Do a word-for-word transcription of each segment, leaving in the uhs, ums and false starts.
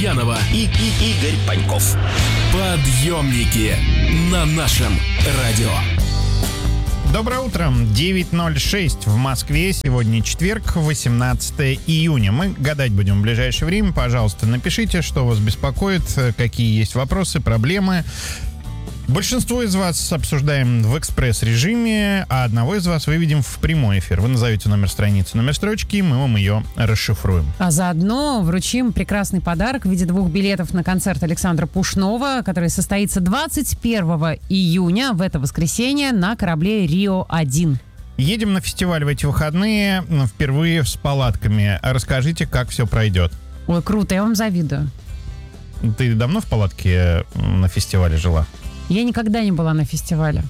Гурьянова и, и Игорь Паньков. Подъемники на нашем радио. Доброе утро. девять ноль шесть в Москве. Сегодня четверг, восемнадцатое июня. Мы гадать будем в ближайшее время. Пожалуйста, напишите, что вас беспокоит, какие есть вопросы, проблемы. Большинство из вас обсуждаем в экспресс-режиме, а одного из вас выведем в прямой эфир. Вы назовете номер страницы, номер строчки, и мы вам ее расшифруем. А заодно вручим прекрасный подарок в виде двух билетов на концерт Александра Пушнова, который состоится двадцать первого июня, в это воскресенье, на корабле Рио один. Едем на фестиваль в эти выходные, впервые с палатками. Расскажите, как все пройдет. Ой, круто, я вам завидую. Ты давно в палатке на фестивале жила? Я никогда не была на фестивале.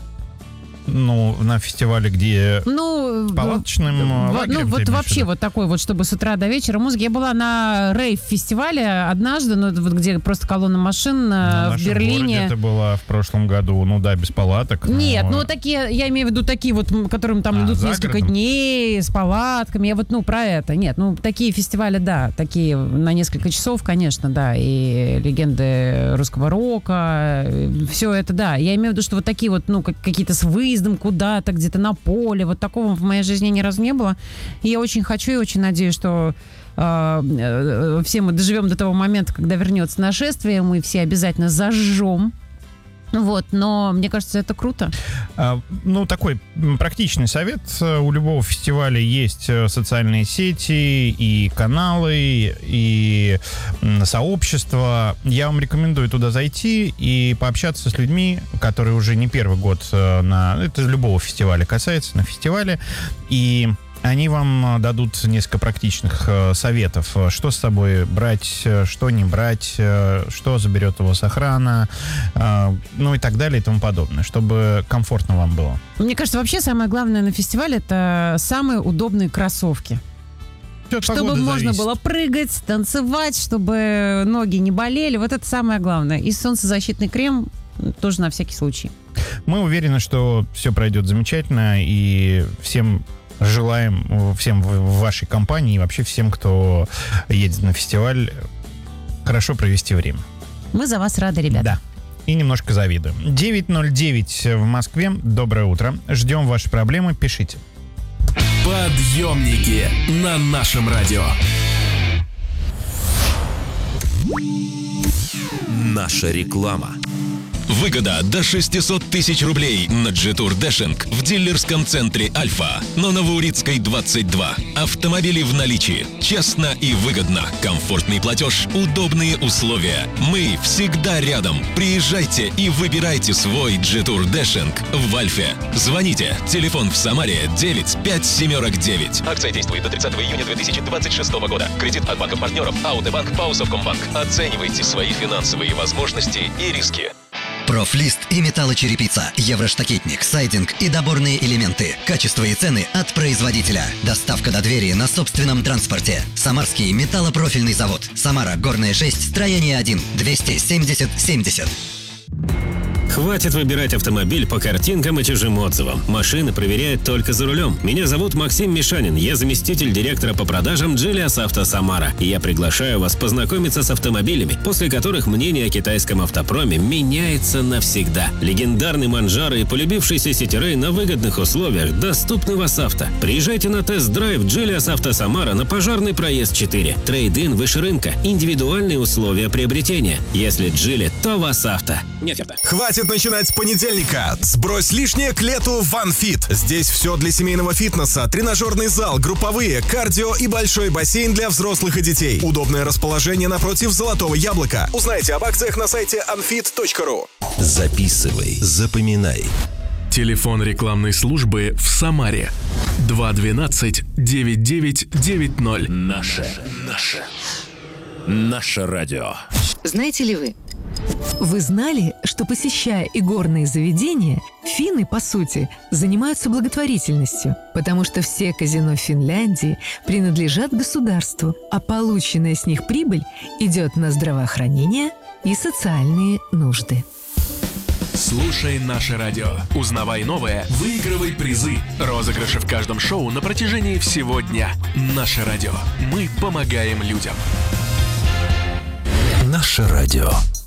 Ну, на фестивале, где ну, палаточным лагерем? Ну, вот вообще вот такой вот, чтобы с утра до вечера музыка. Я была на рейв-фестивале однажды, ну, вот где просто колонна машин ну, в Берлине. Это было в прошлом году, ну да, без палаток. Нет, но... ну такие, я имею в виду такие вот, которым там а, идут несколько городом? Дней с палатками. Я вот, ну, про это. Нет, ну, такие фестивали, да, такие на несколько часов, конечно, да, и легенды русского рока, все это, да. Я имею в виду, что вот такие вот, ну, какие-то с выездом куда-то, где-то на поле. Вот такого в моей жизни ни разу не было. И я очень хочу и очень надеюсь, что э, э, все мы доживем до того момента, когда вернется нашествие, мы все обязательно зажжем. Вот, но мне кажется, это круто. А, ну, такой практичный совет. У любого фестиваля есть социальные сети и каналы, и сообщества. Я вам рекомендую туда зайти и пообщаться с людьми, которые уже не первый год на... Это любого фестиваля касается, на фестивале. И они вам дадут несколько практичных э, советов, что с собой брать, что не брать, э, что заберет у вас охрана, э, ну и так далее и тому подобное, чтобы комфортно вам было. Мне кажется, вообще самое главное на фестивале — это самые удобные кроссовки. От чтобы можно зависит. Было прыгать, танцевать, чтобы ноги не болели. Вот это самое главное. И солнцезащитный крем тоже на всякий случай. Мы уверены, что все пройдет замечательно, и всем... Желаем всем в вашей компании и вообще всем, кто едет на фестиваль, хорошо провести время. Мы за вас рады, ребята. Да. И немножко завидуем. девять ноль девять в Москве. Доброе утро. Ждем ваши проблемы. Пишите. Подъемники на нашем радио. Наша реклама. Выгода до шестьсот тысяч рублей на Jetour Dashing в дилерском центре «Альфа» на Новоурицкой, двадцать два. Автомобили в наличии. Честно и выгодно. Комфортный платеж, удобные условия. Мы всегда рядом. Приезжайте и выбирайте свой Jetour Dashing в «Альфе». Звоните. Телефон в Самаре девять пять семерок девять. Акция действует до тридцатого июня две тысячи двадцать шестого года. Кредит от банков-партнеров Аутебанк, Паусовкомбанк. Оценивайте свои финансовые возможности и риски. Профлист и металлочерепица, евроштакетник, сайдинг и доборные элементы. Качество и цены от производителя. Доставка до двери на собственном транспорте. Самарский металлопрофильный завод. Самара, Горная шесть, строение один, двести семьдесят семьдесят. Хватит выбирать автомобиль по картинкам и чужим отзывам. Машины проверяют только за рулем. Меня зовут Максим Мишанин. Я заместитель директора по продажам Джиллиас Авто Самара. И я приглашаю вас познакомиться с автомобилями, после которых мнение о китайском автопроме меняется навсегда. Легендарный Манжаро и полюбившийся Ситирей на выгодных условиях доступны в Асавто. Приезжайте на тест-драйв Джиллиас Авто Самара на Пожарный проезд четыре. Трейд-ин выше рынка. Индивидуальные условия приобретения. Если Джили, то в Асавто. Нет, оферта. Хватит начинать с понедельника. Сбрось лишнее к лету в OneFit. Здесь все для семейного фитнеса. Тренажерный зал, групповые, кардио и большой бассейн для взрослых и детей. Удобное расположение напротив Золотого Яблока. Узнайте об акциях на сайте онфит точка ру. Записывай, запоминай. Телефон рекламной службы в Самаре. два двенадцать девять девять девять ноль. Наше, наше, наше радио. Знаете ли вы? Вы знали, что, посещая игорные заведения, финны, по сути, занимаются благотворительностью, потому что все казино Финляндии принадлежат государству, а полученная с них прибыль идет на здравоохранение и социальные нужды. Слушай наше радио. Узнавай новое, выигрывай призы. Розыгрыши в каждом шоу на протяжении всего дня. Наше радио. Мы помогаем людям. Наше радио.